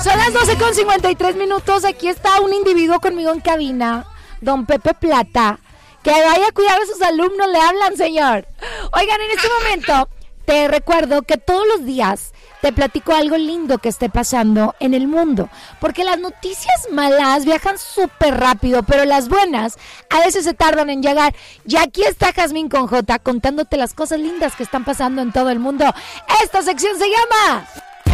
Son las 12:53. Aquí está un individuo conmigo en cabina, don Pepe Plata. Que vaya a cuidar a sus alumnos, le hablan, señor. Oigan, en este momento te recuerdo que todos los días te platico algo lindo que esté pasando en el mundo. Porque las noticias malas viajan súper rápido, pero las buenas a veces se tardan en llegar. Y aquí está Jazmín con J contándote las cosas lindas que están pasando en todo el mundo. Esta sección se llama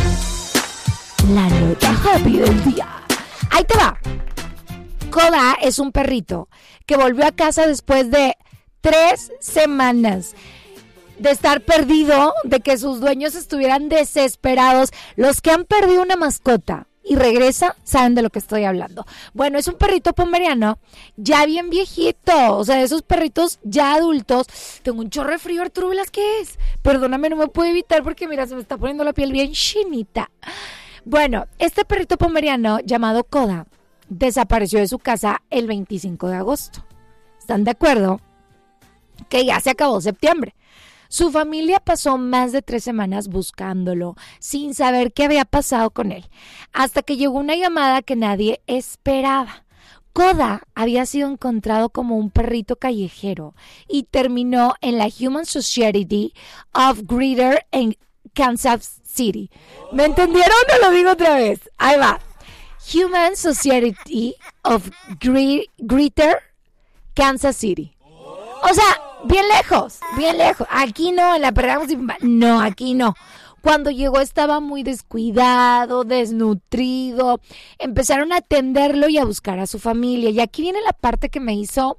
La Nota Happy del Día. Ahí te va. Koda es un perrito que volvió a casa después de 3 semanas de estar perdido, de que sus dueños estuvieran desesperados. Los que han perdido una mascota y regresa, saben de lo que estoy hablando. Bueno, es un perrito pomeriano, ya bien viejito, o sea, de esos perritos ya adultos. Tengo un chorro de frío, Arturo Velázquez. Perdóname, no me puedo evitar porque mira, se me está poniendo la piel bien chinita. Bueno, este perrito pomeriano llamado Koda desapareció de su casa el 25 de agosto. ¿Están de acuerdo? Que ya se acabó septiembre. Su familia pasó más de 3 semanas buscándolo, sin saber qué había pasado con él, hasta que llegó una llamada que nadie esperaba. Koda había sido encontrado como un perrito callejero y terminó en la Human Society of Greater en Kansas City. ¿Me entendieron o lo digo otra vez? Ahí va. Human Society of Greater Kansas City. O sea, bien lejos, bien lejos. Aquí no, en la perrera municipal. No, aquí no. Cuando llegó estaba muy descuidado, desnutrido. Empezaron a atenderlo y a buscar a su familia. Y aquí viene la parte que me hizo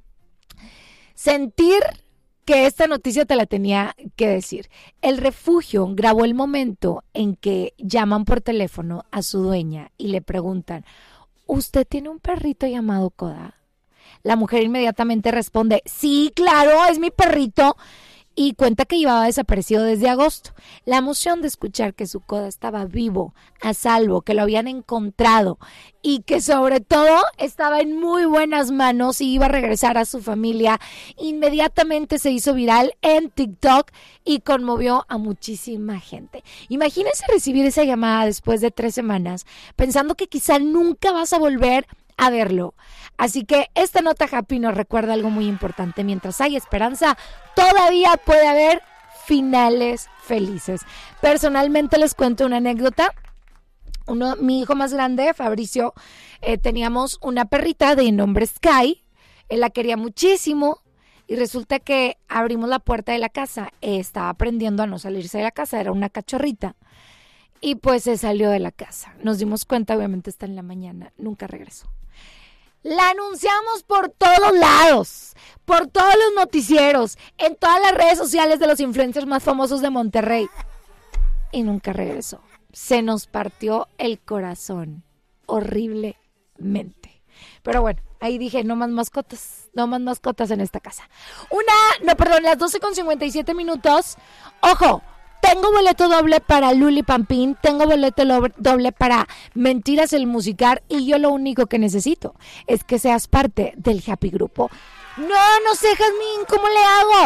sentir que esta noticia te la tenía que decir. El refugio grabó el momento en que llaman por teléfono a su dueña y le preguntan, ¿usted tiene un perrito llamado Koda? La mujer inmediatamente responde, sí, claro, es mi perrito. Y cuenta que llevaba desaparecido desde agosto. La emoción de escuchar que su Koda estaba vivo, a salvo, que lo habían encontrado y que sobre todo estaba en muy buenas manos y iba a regresar a su familia, inmediatamente se hizo viral en TikTok y conmovió a muchísima gente. Imagínense recibir esa llamada después de 3 semanas, pensando que quizá nunca vas a volver a verlo. Así que esta nota happy nos recuerda algo muy importante. Mientras hay esperanza, todavía puede haber finales felices. Personalmente les cuento una anécdota. Mi hijo más grande, Fabricio, teníamos una perrita de nombre Sky. Él la quería muchísimo y resulta que abrimos la puerta de la casa. Estaba aprendiendo a no salirse de la casa, era una cachorrita. Y pues se salió de la casa. Nos dimos cuenta, obviamente está en la mañana, nunca regresó. La anunciamos por todos lados, por todos los noticieros, en todas las redes sociales de los influencers más famosos de Monterrey. Y nunca regresó. Se nos partió el corazón, horriblemente. Pero bueno, ahí dije, no más mascotas en esta casa. Las 12:57. Ojo. Tengo boleto doble para Luli Pampín, tengo boleto doble para Mentiras el Musical y yo lo único que necesito es que seas parte del Happy Grupo. No sé, Jazmín, ¿cómo le hago?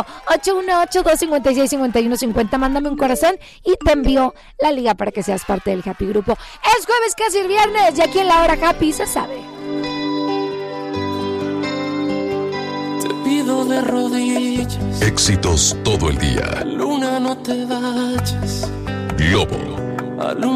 818-256-5150, mándame un corazón y te envío la liga para que seas parte del Happy Grupo. Es jueves, casi el viernes, y aquí en la hora Happy se sabe. Te pido de rodillas. Éxitos todo el día. Luna, no te vayas. Globo.